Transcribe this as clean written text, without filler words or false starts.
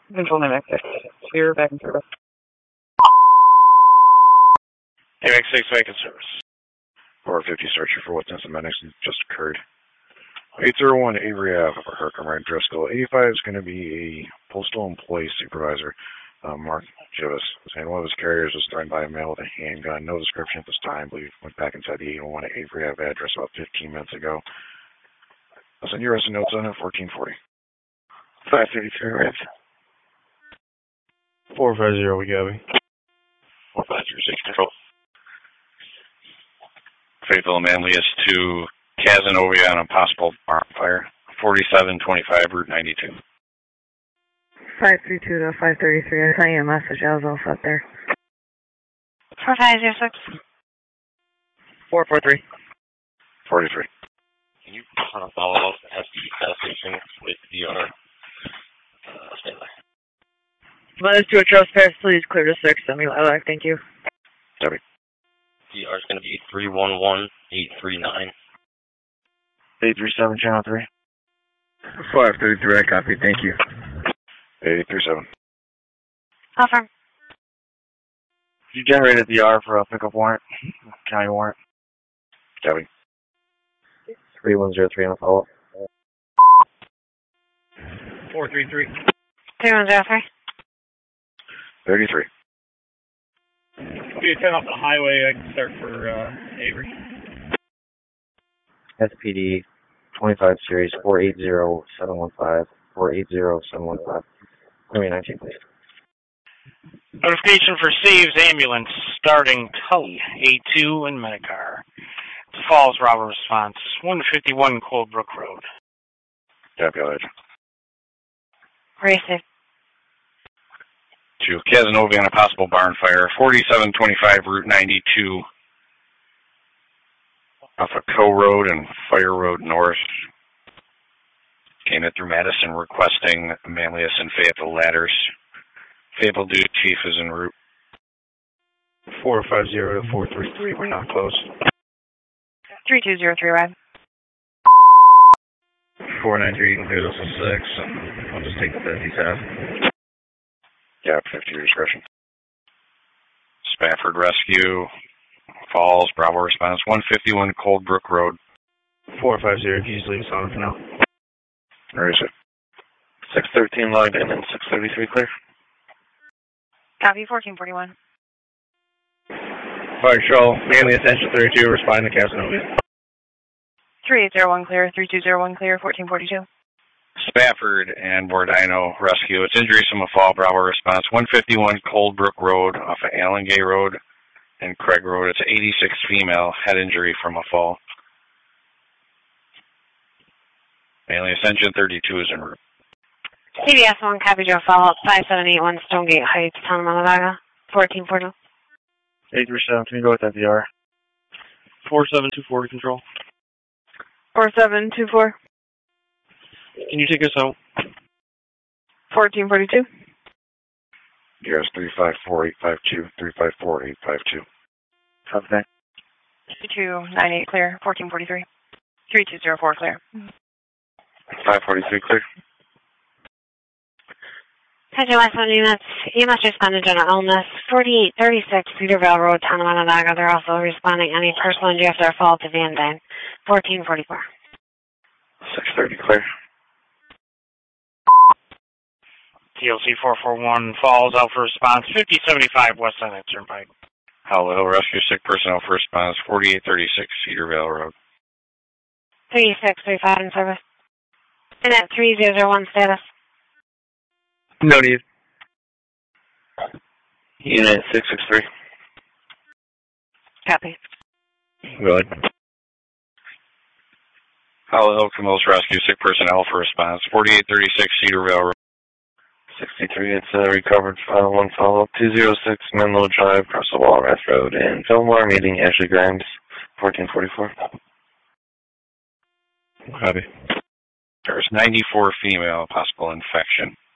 Control name access. Clear back in service. AMX6 back in service. 450 searching for what's incident just occurred. 801 Avery Ave, Herkimer Ryan Driscoll. 85 is going to be a postal employee supervisor, Mark Jivis. And one of his carriers was threatened by a male with a handgun. No description at this time. I believe went back inside the 801 Avery Ave address about 15 minutes ago. I'll send you rest notes on it, 1440. 533 Reds. 450, we got me. 4536 control. Faithful and Manlius to Casanova on a possible arm fire. 4725 Route 92. 532 to 533. I sent you a message. I was all set there. 4506. 443. 43. Can you follow up at the gas station with DR? Standby. Let's do a trespass, please. Clear to 6. Send me lilac. Thank you. Copy. DR is going to be 311839. 837, channel 3. 533, I copy. Thank you. 837. Confirm. You generated the R for a pickup warrant, county warrant. Copy. 3103 on a follow-up. 433. 3103. 33. Be a 10 off the highway. I can start for Avery. SPD 25 series 480715. 480715. 2019, please. Notification for Saves Ambulance starting Tully, A2 and Medicar. Falls Robber response, 151 Coldbrook Road. Copy, I'll let you. Racing. To Casanova on a possible barn fire, 4725 Route 92. Off of Co Road and Fire Road North. Came in through Madison requesting Manlius and Fayetteville ladders. Fayetteville Dude Chief is en route. 450 to 433. We're not close. 3203 ride. 493, you can clear this on 6. I'll just take the 57. Yeah, 50 your discretion. Spafford Rescue, Falls, Bravo response, 151 Coldbrook Road. 450, if you just leave us on for now. Where is it? 613 logged in and 633 clear. Copy 1441. Fire Patrol, Manly Ascension 32, responding to Casanova. 3801 clear, 3201 clear, 1442. Spafford and Bordino Rescue. It's injuries from a fall. Bravo response, 151 Coldbrook Road off of Allengay Road and Craig Road. It's an 86 female, head injury from a fall. Manly Ascension 32 is en route. CBS 1, copy Joe, follow-up 5781 Stonegate Heights, Town of Onondaga, 1440. 837, can you go with that DR? 4724 control. 4724. Can you take us out? 1442. Yes, 354852, 354852. Copy that. 2298 clear, 1443. 3204 clear. 543 clear. Central West units, EMS responded to general illness, 4836 Cedarville Road, Town of Onondaga. They're also responding any personal injury after a fall to Van Dyne, 1444. 630 clear. TLC 441 Falls out for response, 5075 West Senate Turnpike. Howell Rescue sick personnel for response, 4836 Cedarville Road. 3635 in service. And at 3001 status. No need. Unit 663. Copy. Good. Howell Camillus Rescue sick personnel for response, 4836 Cedarville Road. 63, it's recovered file 1 follow-up 206 Menlo Drive, across the Walrath Road in Fillmore, meeting Ashley Grimes, 1444. Copy. There's 94 female, possible infection.